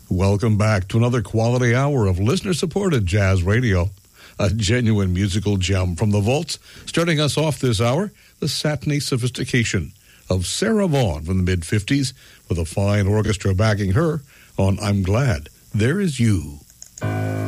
Welcome back to another quality hour of listener-supported jazz radio. A genuine musical gem from the vaults. Starting us off this hour, the satiny sophistication of Sarah Vaughan from the mid-50s with a fine orchestra backing her on I'm Glad There Is You.